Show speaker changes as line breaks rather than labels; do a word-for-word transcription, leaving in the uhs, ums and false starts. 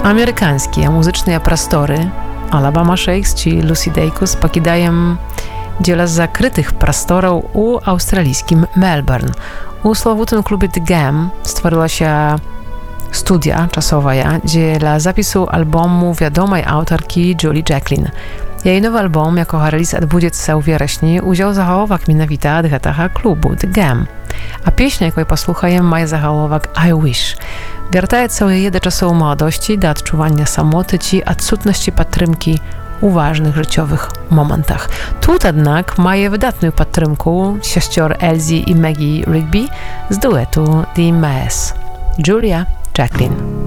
Американскія музычныя прасторы Alabama Shakes ці Lucy Dacus пакідаем дзеля закрытых прастораў у аўстралійскім Мельбурн. У славутым клубе The Gam stworzyła studia czasowая dla zapisu albumu wiadomej autorki Julie Jacklin. Jej nowy album, jako release dwudziestego września, udział zachowak mianowita od tego klubu The Gam. A pieśnia, jaką posłuchajem, ma zachowak I Wish. Wiertaje całe do czasu młodości, do odczuwania samoty ci odsutności patrymki u ważnych życiowych momentach. Tu jednak ma je wydatną patrymku siostr Elsie i Maggie Rigby z duetu The Mess. Julia Jacklin.